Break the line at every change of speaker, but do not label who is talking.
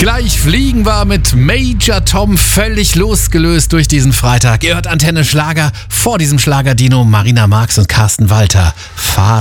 Gleich fliegen wir mit Major Tom völlig losgelöst durch diesen Freitag. Ihr hört Antenne Schlager, vor diesem Schlager Dino, Marina Marx und Carsten Walter.